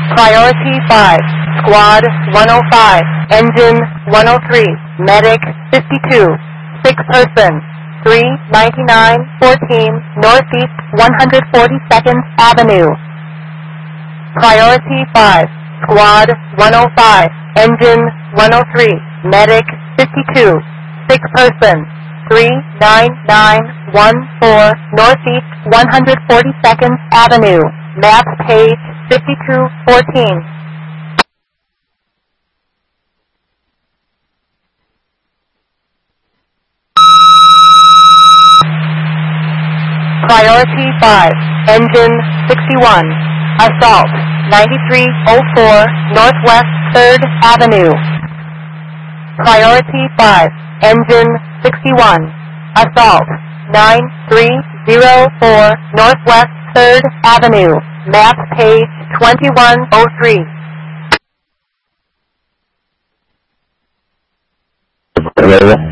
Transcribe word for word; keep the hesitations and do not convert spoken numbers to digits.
Priority five, Squad one oh five, Engine one oh three, Medic fifty-two, six person, three ninety-nine fourteen Northeast one hundred forty-second Avenue. Priority five, Squad one oh five, Engine one oh three, Medic fifty-two, six person, three nine nine one four Northeast one hundred forty-second Avenue. Map page fifty-two fourteen. Priority five, Engine sixty-one, Assault ninety-three oh four Northwest third Avenue. Priority five, Engine sixty-one, Assault nine three oh four Northwest third Avenue. Map page twenty-one oh three. Hello.